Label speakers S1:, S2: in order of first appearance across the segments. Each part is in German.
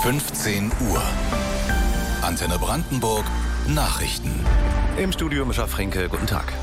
S1: 15 Uhr. Antenne Brandenburg Nachrichten.
S2: Im Studio Mischa Frenke, guten Tag.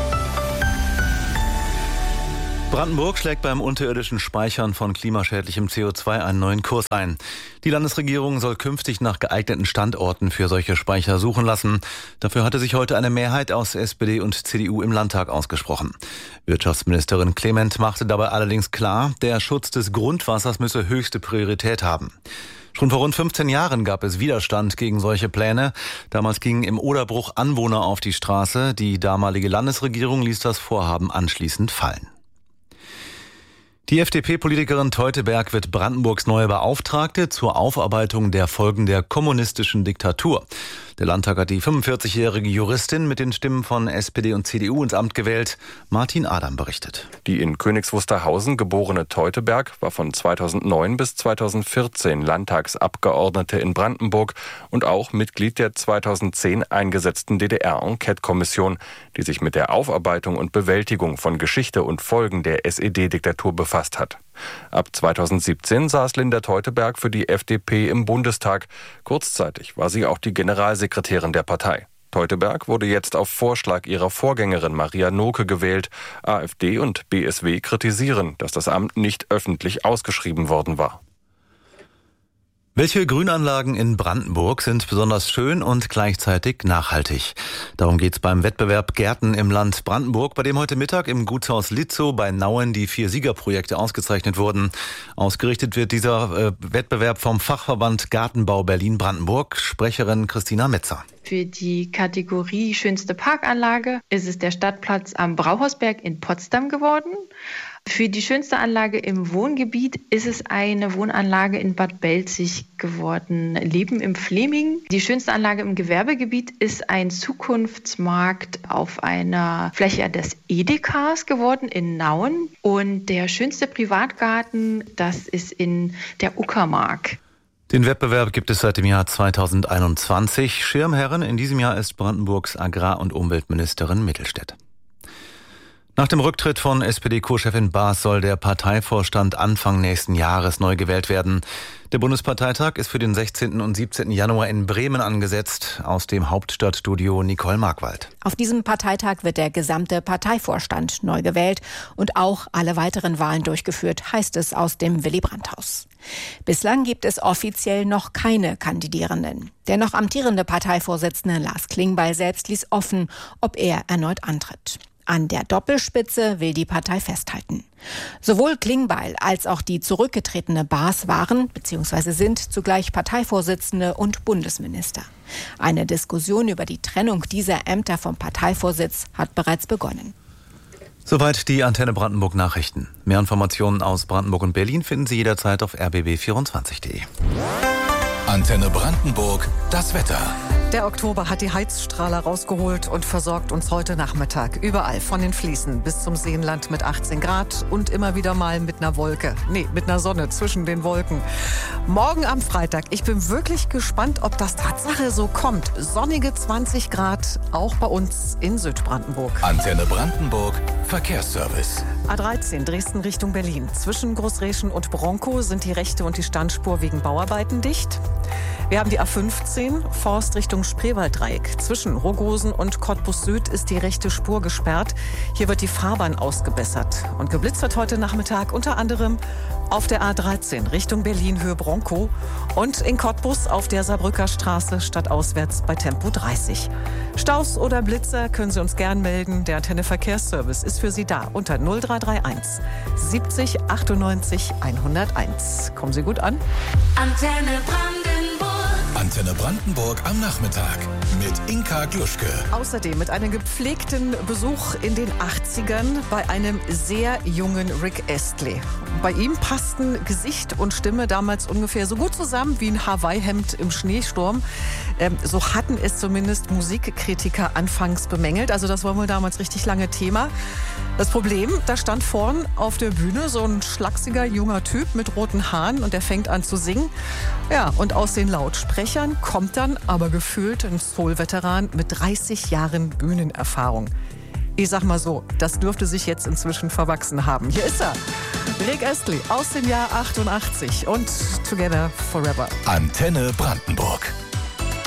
S2: Brandenburg schlägt beim unterirdischen Speichern von klimaschädlichem CO2 einen neuen Kurs ein. Die Landesregierung soll künftig nach geeigneten Standorten für solche Speicher suchen lassen. Dafür hatte sich heute eine Mehrheit aus SPD und CDU im Landtag ausgesprochen. Wirtschaftsministerin Clement machte dabei allerdings klar, der Schutz des Grundwassers müsse höchste Priorität haben. Schon vor rund 15 Jahren gab es Widerstand gegen solche Pläne. Damals gingen im Oderbruch Anwohner auf die Straße. Die damalige Landesregierung ließ das Vorhaben anschließend fallen. Die FDP-Politikerin Teuteberg wird Brandenburgs neue Beauftragte zur Aufarbeitung der Folgen der kommunistischen Diktatur. Der Landtag hat die 45-jährige Juristin mit den Stimmen von SPD und CDU ins Amt gewählt. Martin Adam berichtet.
S3: Die in Königs Wusterhausen geborene Teuteberg war von 2009 bis 2014 Landtagsabgeordnete in Brandenburg und auch Mitglied der 2010 eingesetzten DDR-Enquete-Kommission, die sich mit der Aufarbeitung und Bewältigung von Geschichte und Folgen der SED-Diktatur befasst hat. Ab 2017 saß Linda Teuteberg für die FDP im Bundestag. Kurzzeitig war sie auch die Generalsekretärin der Partei. Teuteberg wurde jetzt auf Vorschlag ihrer Vorgängerin Maria Noke gewählt. AfD und BSW kritisieren, dass das Amt nicht öffentlich ausgeschrieben worden war.
S2: Welche Grünanlagen in Brandenburg sind besonders schön und gleichzeitig nachhaltig? Darum geht's beim Wettbewerb Gärten im Land Brandenburg, bei dem heute Mittag im Gutshaus Litzow bei Nauen die 4 Siegerprojekte ausgezeichnet wurden. Ausgerichtet wird dieser Wettbewerb vom Fachverband Gartenbau Berlin-Brandenburg. Sprecherin Christina Metzer.
S4: Für die Kategorie Schönste Parkanlage ist es der Stadtplatz am Brauhausberg in Potsdam geworden. Für die schönste Anlage im Wohngebiet ist es eine Wohnanlage in Bad Belzig geworden, Leben im Fleming. Die schönste Anlage im Gewerbegebiet ist ein Zukunftsmarkt auf einer Fläche des Edekas geworden in Nauen. Und der schönste Privatgarten, das ist in der Uckermark.
S2: Den Wettbewerb gibt es seit dem Jahr 2021. Schirmherrin in diesem Jahr ist Brandenburgs Agrar- und Umweltministerin Mittelstädt. Nach dem Rücktritt von SPD-Co-Chefin Baas soll der Parteivorstand Anfang nächsten Jahres neu gewählt werden. Der Bundesparteitag ist für den 16. und 17. Januar in Bremen angesetzt. Aus dem Hauptstadtstudio Nicole Markwald.
S5: Auf diesem Parteitag wird der gesamte Parteivorstand neu gewählt und auch alle weiteren Wahlen durchgeführt, heißt es aus dem Willy-Brandt-Haus. Bislang gibt es offiziell noch keine Kandidierenden. Der noch amtierende Parteivorsitzende Lars Klingbeil selbst ließ offen, ob er erneut antritt. An der Doppelspitze will die Partei festhalten. Sowohl Klingbeil als auch die zurückgetretene Baas waren bzw. sind zugleich Parteivorsitzende und Bundesminister. Eine Diskussion über die Trennung dieser Ämter vom Parteivorsitz hat bereits begonnen.
S2: Soweit die Antenne Brandenburg Nachrichten. Mehr Informationen aus Brandenburg und Berlin finden Sie jederzeit auf rbb24.de.
S1: Antenne Brandenburg, das Wetter.
S6: Der Oktober hat die Heizstrahler rausgeholt und versorgt uns heute Nachmittag. Überall von den Fliesen bis zum Seenland mit 18 Grad und immer wieder mal mit einer Wolke. Mit einer Sonne zwischen den Wolken. Morgen am Freitag, ich bin wirklich gespannt, ob das Tatsache so kommt. Sonnige 20 Grad, auch bei uns in Südbrandenburg.
S1: Antenne Brandenburg, Verkehrsservice.
S6: A13 Dresden Richtung Berlin. Zwischen Großreschen und Bronkow sind die rechte und die Standspur wegen Bauarbeiten dicht. Wir haben die A15 Forst Richtung Spreewalddreieck. Zwischen Rogosen und Cottbus Süd ist die rechte Spur gesperrt. Hier wird die Fahrbahn ausgebessert. Und geblitzt wird heute Nachmittag unter anderem auf der A13 Richtung Berlin Höhe Bronkow und in Cottbus auf der Saarbrücker Straße stadtauswärts bei Tempo 30. Staus oder Blitzer können Sie uns gern melden. Der Antenne Verkehrsservice ist für Sie da unter 0331 70 98 101. Kommen Sie gut an.
S1: Antenne Brandenburg am Nachmittag mit Inka Gluschke.
S6: Außerdem mit einem gepflegten Besuch in den 80ern bei einem sehr jungen Rick Astley. Bei ihm passten Gesicht und Stimme damals ungefähr so gut zusammen wie ein Hawaii-Hemd im Schneesturm. So hatten es zumindest Musikkritiker anfangs bemängelt. Also das war wohl damals richtig lange Thema. Das Problem, da stand vorn auf der Bühne so ein schlachsiger junger Typ mit roten Haaren und der fängt an zu singen. Ja, und aus den Lautsprechern kommt dann aber gefühlt ein Soul-Veteran mit 30 Jahren Bühnenerfahrung. Ich sag mal so, das dürfte sich jetzt inzwischen verwachsen haben. Hier ist er, Rick Astley aus dem Jahr 88 und Together Forever.
S1: Antenne Brandenburg.